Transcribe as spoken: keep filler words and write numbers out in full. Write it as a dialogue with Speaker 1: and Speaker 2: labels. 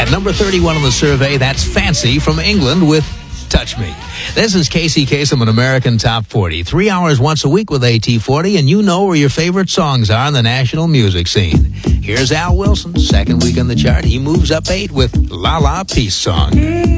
Speaker 1: At number thirty-one on the survey, that's Fancy from England with Touch Me. This is Casey Kasem on American Top forty. Three hours once a week with A T forty, and you know where your favorite songs are in the national music scene. Here's Al Wilson, second week on the chart. He moves up eight with La La Peace Song.